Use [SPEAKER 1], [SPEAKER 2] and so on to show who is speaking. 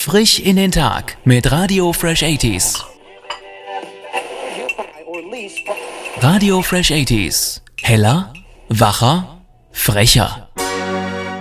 [SPEAKER 1] Frisch in den Tag mit Radio Fresh 80s. Radio Fresh 80s. Heller, wacher, frecher.